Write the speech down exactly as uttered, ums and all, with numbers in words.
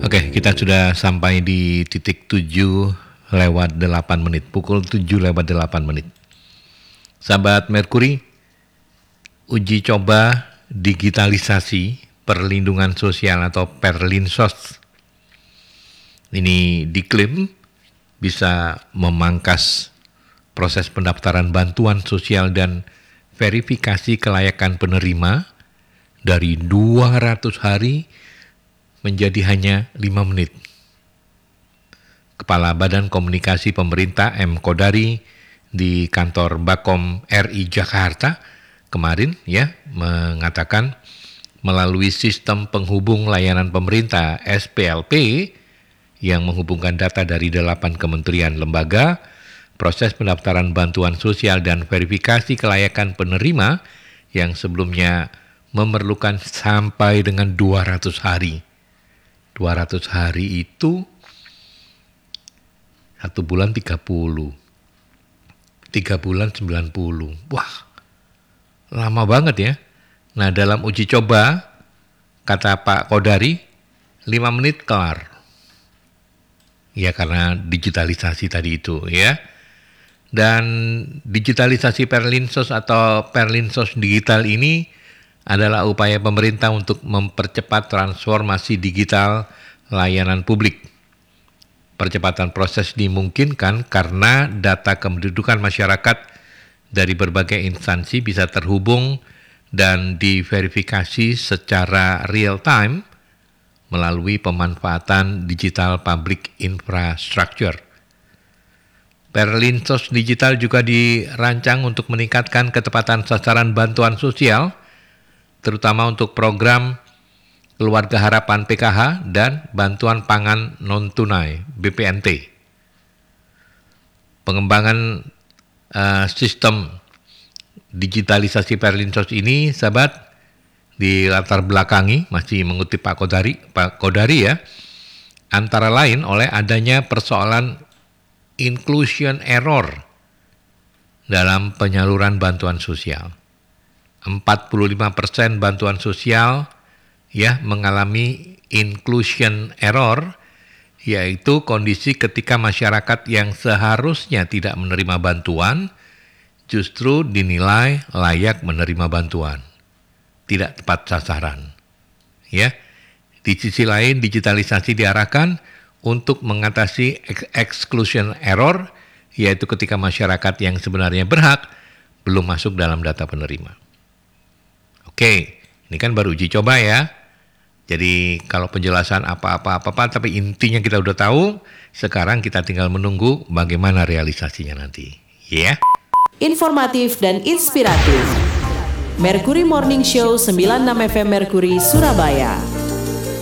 Oke, kita sudah sampai di titik tujuh lewat delapan menit, pukul tujuh lewat delapan menit. Sahabat Merkuri, uji coba digitalisasi perlindungan sosial atau Perlinsos ini diklaim bisa memangkas proses pendaftaran bantuan sosial dan verifikasi kelayakan penerima dari dua ratus hari menjadi hanya lima menit. Kepala Badan Komunikasi Pemerintah M. Kodari di kantor Bakom R I Jakarta kemarin ya mengatakan melalui sistem penghubung layanan pemerintah S P L P yang menghubungkan data dari delapan kementerian lembaga, proses pendaftaran bantuan sosial dan verifikasi kelayakan penerima yang sebelumnya memerlukan sampai dengan dua ratus hari. dua ratus hari itu satu bulan tiga puluh. tiga bulan sembilan puluh. Wah, lama banget ya. Nah, dalam uji coba, kata Pak Kodari, lima menit kelar. Ya, karena digitalisasi tadi itu ya. Dan digitalisasi Perlinsos atau Perlinsos digital ini adalah upaya pemerintah untuk mempercepat transformasi digital layanan publik. Percepatan proses dimungkinkan karena data kependudukan masyarakat dari berbagai instansi bisa terhubung dan diverifikasi secara real time melalui pemanfaatan digital public infrastructure. Perlinsos digital juga dirancang untuk meningkatkan ketepatan sasaran bantuan sosial, terutama untuk program Keluarga Harapan P K H dan Bantuan Pangan Non-Tunai B P N T. Pengembangan uh, sistem digitalisasi Perlinsos ini, sahabat, di latar belakangi, masih mengutip Pak Kodari, Pak Kodari ya, antara lain oleh adanya persoalan inclusion error dalam penyaluran bantuan sosial. empat puluh lima persen bantuan sosial ya mengalami inclusion error, yaitu kondisi ketika masyarakat yang seharusnya tidak menerima bantuan justru dinilai layak menerima bantuan, tidak tepat sasaran. Ya, di sisi lain digitalisasi diarahkan untuk mengatasi exclusion error, yaitu ketika masyarakat yang sebenarnya berhak belum masuk dalam data penerima. Oke, ini kan baru uji coba ya. Jadi kalau penjelasan apa-apa-apa, tapi intinya kita udah tahu, sekarang kita tinggal menunggu bagaimana realisasinya nanti. Ya. Yeah. Informatif dan inspiratif. Merkuri Morning Show sembilan puluh enam F M Merkuri Surabaya.